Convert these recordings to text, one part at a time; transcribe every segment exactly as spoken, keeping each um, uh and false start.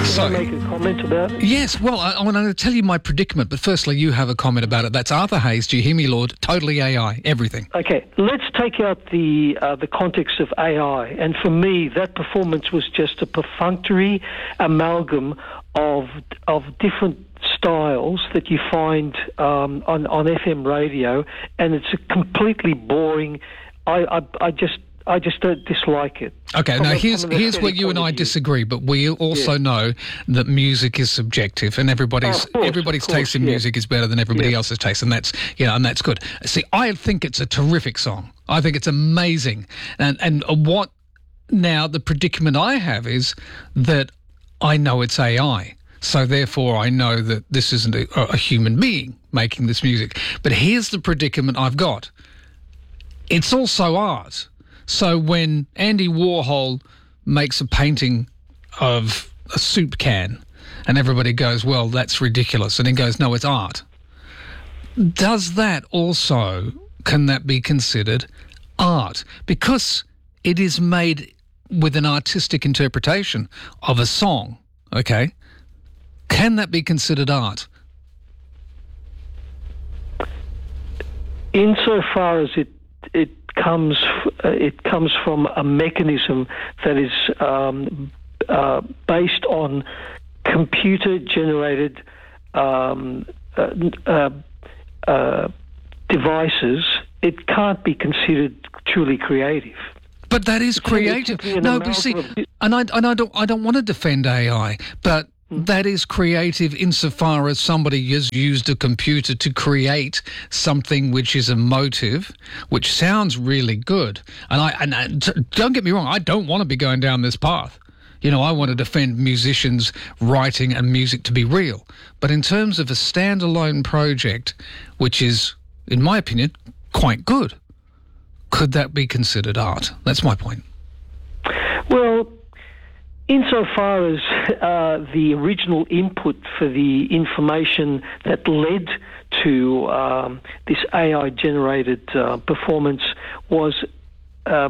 So, Can I make a comment about it? yes, well, I, I'm going to tell you my predicament, but firstly, you have a comment about it. That's Arthur Hayes, do you hear me, Lord? Totally A I, everything. Okay, let's take out the uh, the context of A I. And for me, that performance was just a perfunctory amalgam of of different styles that you find um, on on F M radio, and it's a completely boring. I I, I just. I just don't dislike it. Okay, From now a- here's from an here's where aesthetic you and point I of view. disagree, but we also Yeah. know that music is subjective, and everybody's Oh, of course, everybody's of course, taste in yeah. music is better than everybody Yeah. else's taste, and that's you know, and that's good. See, I think it's a terrific song. I think it's amazing, and and what now the predicament I have is that I know it's A I. So therefore, I know that this isn't a, a human being making this music. But here's the predicament I've got. It's also art. So when Andy Warhol makes a painting of a soup can and everybody goes, well, that's ridiculous, and he goes, no, it's art. Does that also, can that be considered art? Because it is made with an artistic interpretation of a song, okay? Can that be considered art? Insofar as it it comes uh, it comes from a mechanism that is um, uh, based on computer generated um, uh, uh, uh, devices, it can't be considered truly creative. But that is It's simply- it's creative. simply an No, but you see, amalgam of- and I and I don't I don't want to defend A I, but Hmm. that is creative insofar as somebody has used a computer to create something which is emotive, which sounds really good. And I and, and t- don't get me wrong, I don't want to be going down this path. You know, I want to defend musicians' writing and music to be real. But in terms of a standalone project, which is, in my opinion, quite good, could that be considered art? That's my point. Well, insofar as uh, the original input for the information that led to um, this A I-generated uh, performance was uh,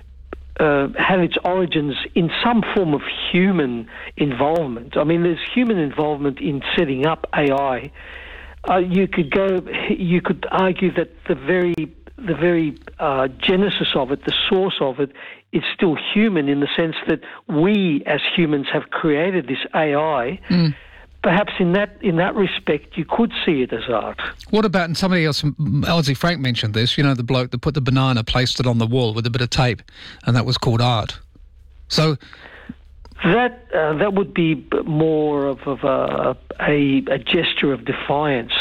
uh, had its origins in some form of human involvement. I mean, there's human involvement in setting up A I. Uh, you could go, you could argue that the very the very uh, genesis of it, the source of it, is still human in the sense that we as humans have created this A I. Mm. Perhaps in that in that respect, you could see it as art. What about, and somebody else, Elsie Frank mentioned this, you know, the bloke that put the banana, placed it on the wall with a bit of tape, and that was called art. So, That uh, that would be b- more of, of a, a a gesture of defiance.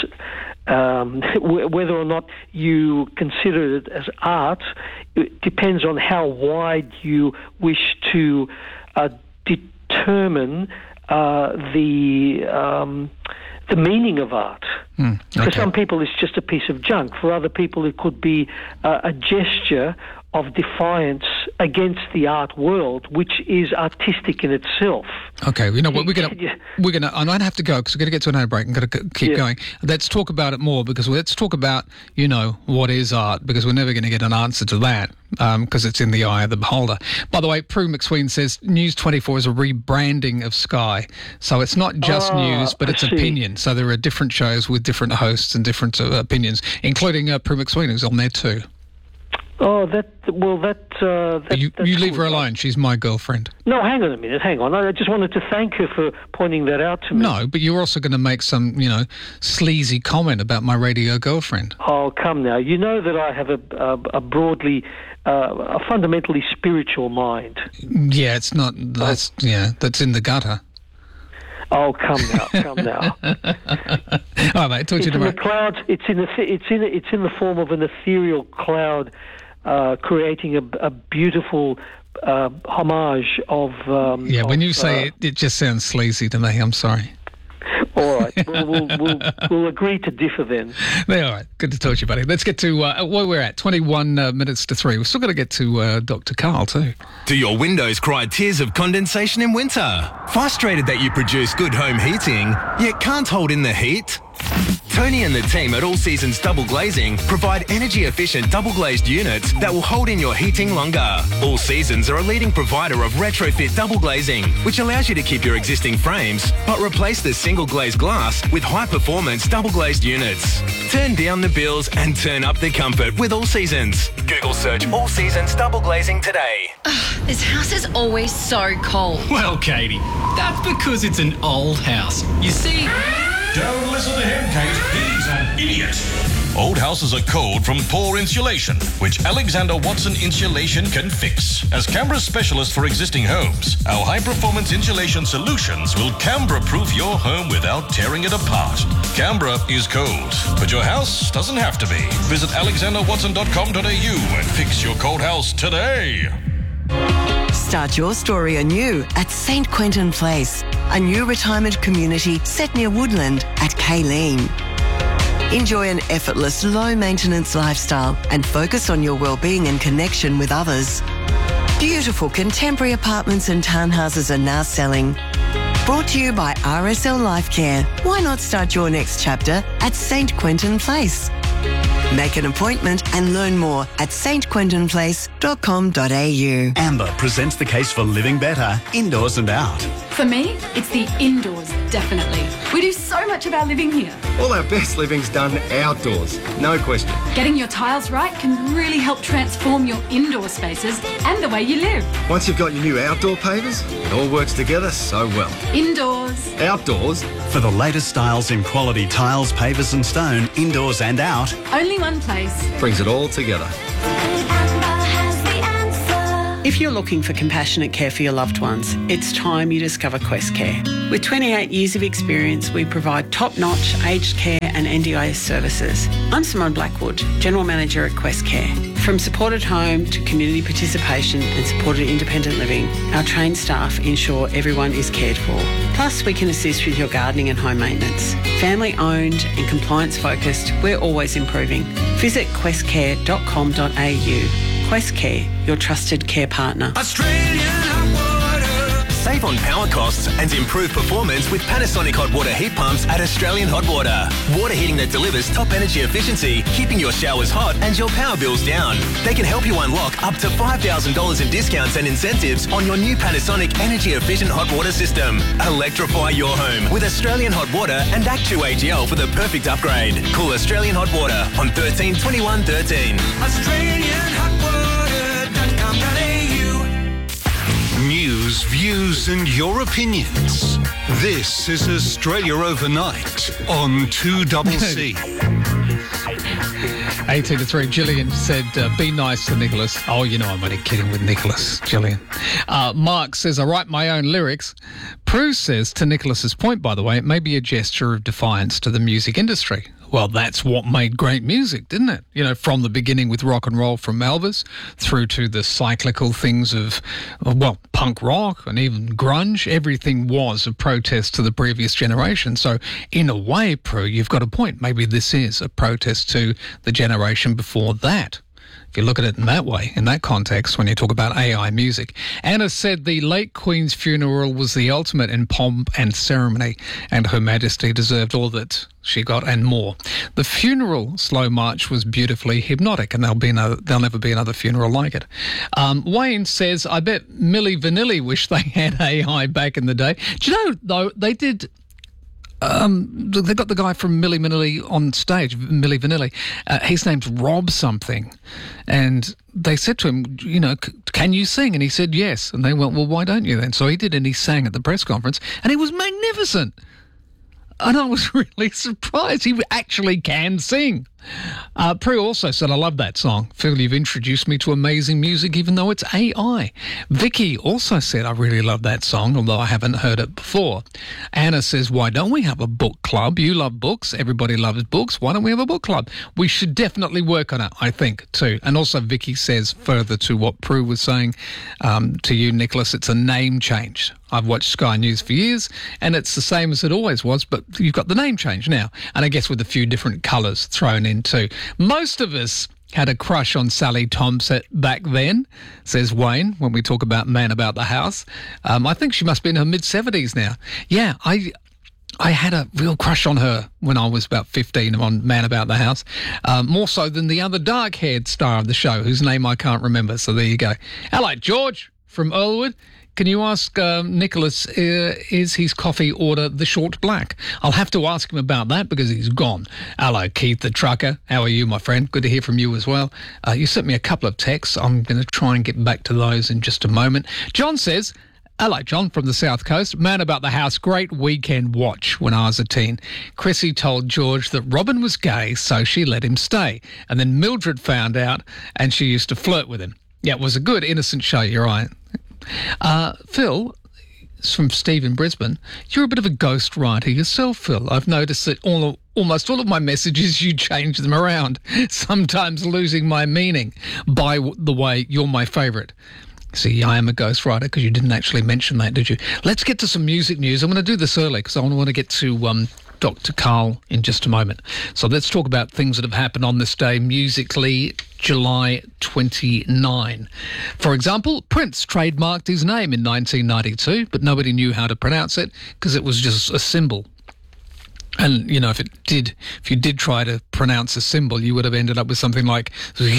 Um, w- whether or not you consider it as art, it depends on how wide you wish to uh, determine uh, the um, the meaning of art. mm, For okay. some people, it's just a piece of junk. For other people, it could be uh, a gesture of defiance against the art world, which is artistic in itself. Okay, you know what, we're going to, Yeah. we're going to, and I'd have to go because we're going to get to an ad break and got to keep Yeah. going. Let's talk about it more because let's talk about, you know, what is art, because we're never going to get an answer to that because um, it's in the eye of the beholder. By the way, Prue McSween says News twenty-four is a rebranding of Sky. So it's not just Ah, news, but I it's see. opinion. So there are different shows with different hosts and different uh, opinions, including uh, Prue McSween, who's on there too. Oh, that well, that, uh, that You, that's you leave good. her alone. She's my girlfriend. No, hang on a minute, hang on. I just wanted to thank her for pointing that out to me. No, but you're also going to make some, you know, sleazy comment about my radio girlfriend. Oh, come now. You know that I have a, a, a broadly, uh, a fundamentally spiritual mind. Yeah, it's not. That's yeah. That's in the gutter. Oh, come now, come now. All right, mate. Talk to It's you in the tomorrow. clouds. It's in the. It's in. It's in the form of an ethereal cloud, uh, creating a, a beautiful uh, homage of. Um, Yeah, when of, you say uh, it, it just sounds sleazy to me. I'm sorry. All right, we'll, we'll, we'll, we'll agree to differ then. Yeah, all right. Good to talk to you, buddy. Let's get to uh, where we're at. twenty-one uh, minutes to three. We've still got to get to uh, Doctor Carl too. Do your windows cry tears of condensation in winter? Frustrated that you produce good home heating, yet can't hold in the heat? Tony and the team at All Seasons Double Glazing provide energy-efficient double-glazed units that will hold in your heating longer. All Seasons are a leading provider of retrofit double glazing, which allows you to keep your existing frames, but replace the single-glazed glass with high-performance double-glazed units. Turn down the bills and turn up the comfort with All Seasons. Google search All Seasons Double Glazing today. Ugh, this house is always so cold. Well, Katie, that's because it's an old house. You see... Don't listen to him, Kate. He's an idiot. Old houses are cold from poor insulation, which Alexander Watson Insulation can fix. As Canberra's specialist for existing homes, our high-performance insulation solutions will Canberra-proof your home without tearing it apart. Canberra is cold, but your house doesn't have to be. Visit alexander watson dot com dot a u and fix your cold house today. Start your story anew at Saint Quentin Place, a new retirement community set near Woodland at Kayleen. Enjoy an effortless, low-maintenance lifestyle and focus on your well-being and connection with others. Beautiful contemporary apartments and townhouses are now selling. Brought to you by R S L Life Care. Why not start your next chapter at Saint Quentin Place? Make an appointment and learn more at st quentin place dot com dot a u. Amber presents the case for living better, indoors and out. For me, it's the indoors, definitely. We do so much of our living here. All our best living's done outdoors, no question. Getting your tiles right can really help transform your indoor spaces and the way you live. Once you've got your new outdoor pavers, it all works together so well. Indoors. Outdoors. For the latest styles in quality tiles, pavers and stone, indoors and out. Only one place. Brings it all together. If you're looking for compassionate care for your loved ones, it's time you discover Quest Care. With twenty-eight years of experience, we provide top-notch aged care and N D I S services. I'm Simone Blackwood, General Manager at Quest Care. From supported home to community participation and supported independent living, our trained staff ensure everyone is cared for. Plus, we can assist with your gardening and home maintenance. Family owned and compliance focused, we're always improving. Visit quest care dot com dot a u. Quest Care, your trusted care partner. Australian Hot Water. Save on power costs and improve performance with Panasonic hot water heat pumps at Australian Hot Water. Water heating that delivers top energy efficiency, keeping your showers hot and your power bills down. They can help you unlock up to five thousand dollars in discounts and incentives on your new Panasonic energy efficient hot water system. Electrify your home with Australian Hot Water and Actu A G L for the perfect upgrade. Call Australian Hot Water on thirteen twenty-one thirteen. Australian Hot Water. News, views and your opinions. This is Australia Overnight on two C C. eighteen to three, Gillian said, uh, be nice to Nicholas. Oh, you know I'm only kidding with Nicholas, Gillian. Uh, Mark says, I write my own lyrics. Prue says, to Nicholas's point, by the way, it may be a gesture of defiance to the music industry. Well, that's what made great music, didn't it? You know, from the beginning with rock and roll from Elvis through to the cyclical things of, well, punk rock and even grunge. Everything was a protest to the previous generation. So in a way, Prue, you've got a point. Maybe this is a protest to the generation before that. If you look at it in that way, in that context, when you talk about A I music. Anna said the late Queen's funeral was the ultimate in pomp and ceremony, and Her Majesty deserved all that she got and more. The funeral slow march was beautifully hypnotic, and there'll be no, there'll never be another funeral like it. Um, Wayne says, I bet Milli Vanilli wished they had A I back in the day. Do you know, though, they did... Um, they got the guy from Milli Vanilli on stage, Milli Vanilli. Uh, his name's Rob something. And they said to him, you know, can you sing? And he said yes. And they went, well, why don't you then? So he did, and he sang at the press conference, and he was magnificent. And I was really surprised. He actually can sing. Uh, Prue also said, I love that song. Phil, you've introduced me to amazing music, even though it's A I. Vicky also said, I really love that song, although I haven't heard it before. Anna says, why don't we have a book club? You love books. Everybody loves books. Why don't we have a book club? We should definitely work on it, I think, too. And also Vicky says, further to what Prue was saying, um, to you, Nicholas, it's a name change. I've watched Sky News for years, and it's the same as it always was, but you've got the name change now. And I guess with a few different colours thrown in too. Most of us had a crush on Sally Thompson back then, says Wayne, when we talk about Man About the House. Um, I think she must be in her mid-seventies now. Yeah, I... I had a real crush on her when I was about fifteen on Man About the House, um, more so than the other dark-haired star of the show, whose name I can't remember. So there you go. Hello, George from Earlwood. Can you ask um, Nicholas, uh, is his coffee order the short black? I'll have to ask him about that because he's gone. Hello, Keith the trucker. How are you, my friend? Good to hear from you as well. Uh, you sent me a couple of texts. I'm going to try and get back to those in just a moment. John says, hello, John from the South Coast. Man About the House, great weekend watch when I was a teen. Chrissy told George that Robin was gay, so she let him stay. And then Mildred found out and she used to flirt with him. Yeah, it was a good, innocent show, you're right. Uh, Phil, it's from Steve in Brisbane. You're a bit of a ghost writer yourself, Phil. I've noticed that all of, almost all of my messages, you change them around, sometimes losing my meaning. By w- the way, you're my favourite. See, I am a ghost writer because you didn't actually mention that, did you? Let's get to some music news. I'm going to do this early because I want to get to um, Doctor Carl in just a moment. So let's talk about things that have happened on this day musically, July twenty-ninth. For example, Prince trademarked his name in nineteen ninety-two, but nobody knew how to pronounce it because it was just a symbol. And, you know, if it did, if you did try to pronounce a symbol, you would have ended up with something like...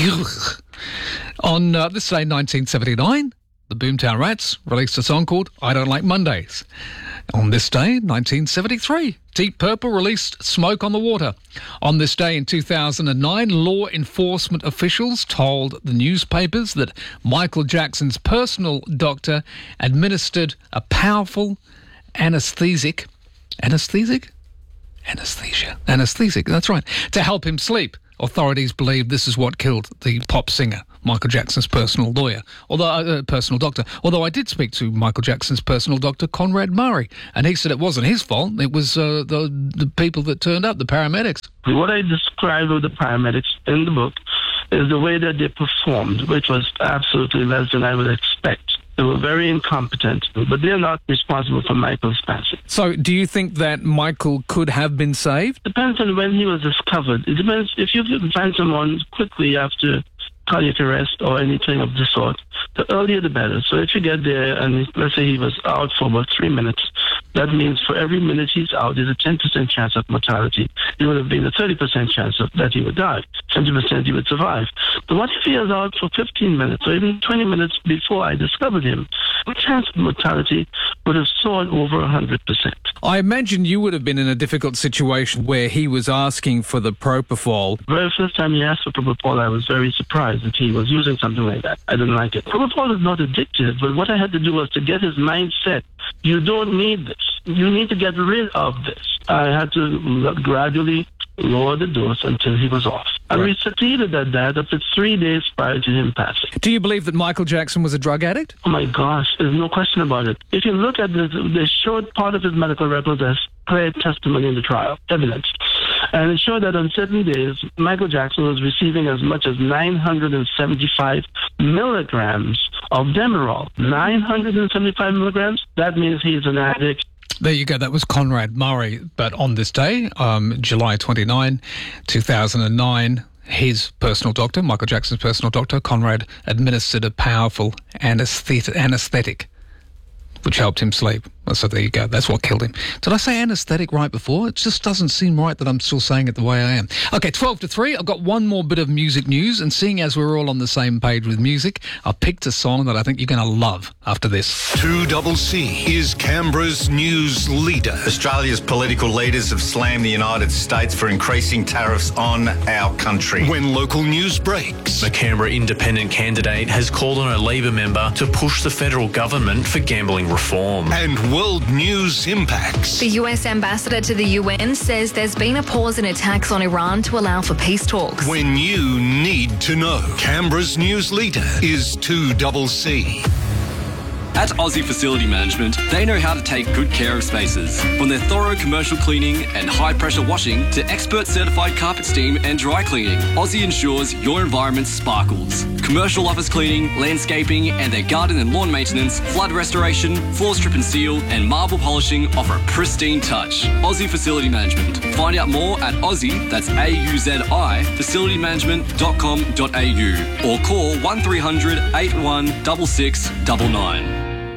On uh, this day, nineteen seventy-nine, the Boomtown Rats released a song called I Don't Like Mondays. On this day, nineteen seventy-three, Deep Purple released Smoke on the Water. On this day in two thousand nine, law enforcement officials told the newspapers that Michael Jackson's personal doctor administered a powerful anesthetic, anesthetic? Anesthesia. Anesthetic, that's right. To help him sleep. Authorities believe this is what killed the pop singer, Michael Jackson's personal lawyer, although uh, personal doctor. Although I did speak to Michael Jackson's personal doctor, Conrad Murray, and he said it wasn't his fault. It was uh, the the people that turned up, the paramedics. What I described with the paramedics in the book is the way that they performed, which was absolutely less than I would expect. They were very incompetent, but they're not responsible for Michael's passing. So do you think that Michael could have been saved? Depends on when he was discovered. It depends if you can find someone quickly after cardiac arrest or anything of the sort, the earlier the better. So if you get there and let's say he was out for about three minutes, that means for every minute he's out, there's a ten percent chance of mortality. It would have been a thirty percent chance of that he would die. seventy percent he would survive. But what if he was out for fifteen minutes or even twenty minutes before I discovered him? The chance of mortality would have soared over one hundred percent. I imagine you would have been in a difficult situation where he was asking for the propofol. The very first time he asked for propofol, I was very surprised that he was using something like that. I didn't like it. Propofol is not addictive, but what I had to do was to get his mindset. You don't need this. You need to get rid of this. I had to gradually lower the dose until he was off. I right. resucceeded at that up to three days prior to him passing. Do you believe that Michael Jackson was a drug addict? Oh my gosh, there's no question about it. If you look at the, the short part of his medical records as clear testimony in the trial, evidence. And it showed that on certain days, Michael Jackson was receiving as much as nine hundred seventy-five milligrams of Demerol. nine hundred seventy-five milligrams? That means he's an addict. There you go. That was Conrad Murray. But on this day, um, July twenty-ninth, two thousand nine, his personal doctor, Michael Jackson's personal doctor, Conrad, administered a powerful anesthetic, anesthetic which helped him sleep. So there you go. That's what killed him. Did I say anesthetic right before? It just doesn't seem right that I'm still saying it the way I am. Okay, twelve to three. I've got one more bit of music news, and seeing as we're all on the same page with music, I picked a song that I think you're going to love after this. two C C is Canberra's news leader. Australia's political leaders have slammed the United States for increasing tariffs on our country. When local news breaks, the Canberra independent candidate has called on a Labor member to push the federal government for gambling reform. And world news impacts. The U S ambassador to the U N says there's been a pause in attacks on Iran to allow for peace talks. When you need to know, Canberra's news leader is two C C. At Aussie Facility Management, they know how to take good care of spaces. From their thorough commercial cleaning and high-pressure washing to expert-certified carpet steam and dry cleaning, Aussie ensures your environment sparkles. Commercial office cleaning, landscaping, and their garden and lawn maintenance, flood restoration, floor strip and seal, and marble polishing offer a pristine touch. Aussie Facility Management. Find out more at Aussie, that's A U Z I, facility management dot com dot a u or call one three hundred eight one six six nine nine.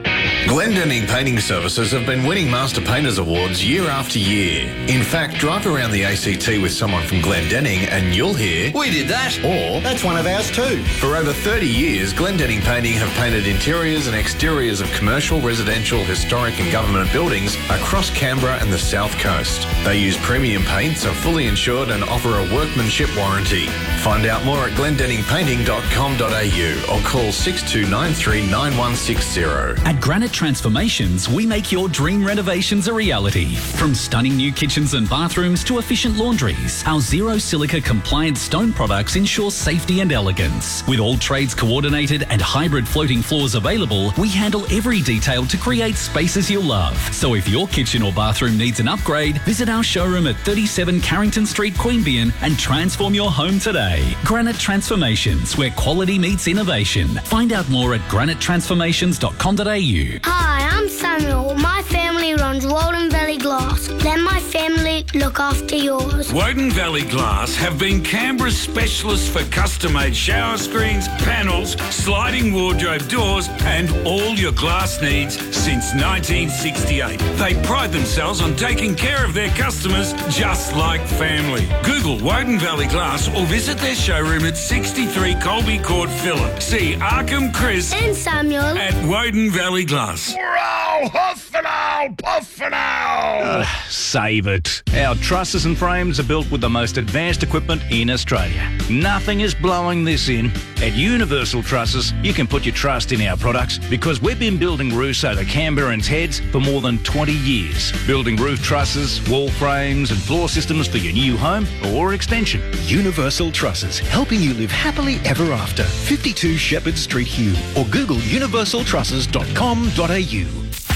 Glendinning Painting Services have been winning Master Painters Awards year after year. In fact, drive around the A C T with someone from Glendinning and you'll hear, "We did that," or "That's one of ours too." For over thirty years, Glendinning Painting have painted interiors and exteriors of commercial, residential, historic and government buildings across Canberra and the South Coast. They use premium paints, are fully insured and offer a workmanship warranty. Find out more at glendinning painting dot com dot a u or call six two nine three nine one six zero. At Granite Transformations, we make your dream renovations a reality. From stunning new kitchens and bathrooms to efficient laundries, our zero silica compliant stone products ensure safety and elegance. With all trades coordinated and hybrid floating floors available, we handle every detail to create spaces you'll love. So if your kitchen or bathroom needs an upgrade, visit our showroom at thirty-seven Carrington Street, Queanbeyan and transform your home today. Granite Transformations, where quality meets innovation. Find out more at granite transformations dot com dot a u. Hi, I'm Samuel. My family runs Walden Valley Glass. Let my family look after yours. Woden Valley Glass have been Canberra's specialists for custom-made shower screens, panels, sliding wardrobe doors and all your glass needs since nineteen sixty-eight. They pride themselves on taking care of their customers just like family. Google Woden Valley Glass or visit their showroom at sixty-three Colby Court, Phillip. See Arkham, Chris and Samuel at Woden Valley Glass. Hurrah! Huff and owl! Puff and owl! Uh, save it. Our trusses and frames are built with the most advanced equipment in Australia. Nothing is blowing this in. At Universal Trusses, you can put your trust in our products because we've been building roofs over Canberrans' heads for more than twenty years. Building roof trusses, wall frames and floor systems for your new home or extension. Universal Trusses, helping you live happily ever after. fifty-two Shepherd Street, Hume, or Google universal trusses dot com dot a u.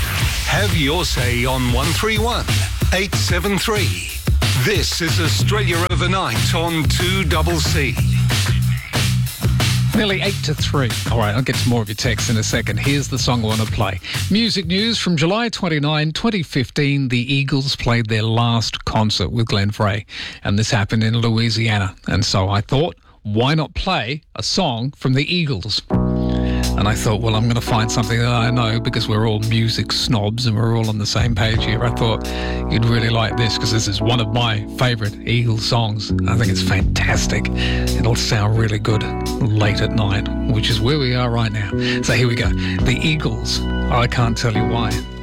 Have your say on one three one eight seven three. This is Australia Overnight on two C C. Nearly eight to three. All right, I'll get to more of your texts in a second. Here's the song I want to play. Music news from July twenty-ninth, twenty fifteen. The Eagles played their last concert with Glenn Frey, and this happened in Louisiana. And so I thought, why not play a song from the Eagles? And I thought, well, I'm going to find something that I know because we're all music snobs and we're all on the same page here. I thought you'd really like this because this is one of my favourite Eagles songs. I think it's fantastic. It'll sound really good late at night, which is where we are right now. So here we go. The Eagles, I Can't Tell You Why.